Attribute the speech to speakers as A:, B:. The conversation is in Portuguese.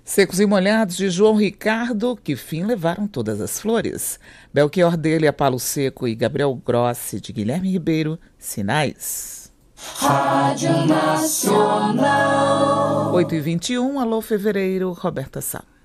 A: Secos e Molhados, de João Ricardo, que fim levaram todas as flores. Belchior Dele, Palo Seco e Gabriel Grossi, de Guilherme Ribeiro, Sinais.
B: Rádio Nacional.
A: 8h21, alô fevereiro, Roberta Sá.